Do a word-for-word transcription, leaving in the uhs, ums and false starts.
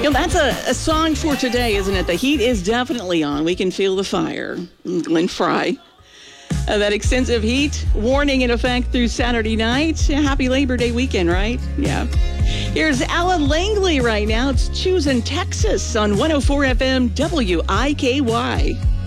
know, that's a, a song for today, isn't it? The heat is definitely on. We can feel the fire. Glenn Fry. Uh, that extensive heat warning in effect through Saturday night. Happy Labor Day weekend, right? Yeah. Here's Alan Langley right now. It's Choosing Texas on one oh four F M W I K Y.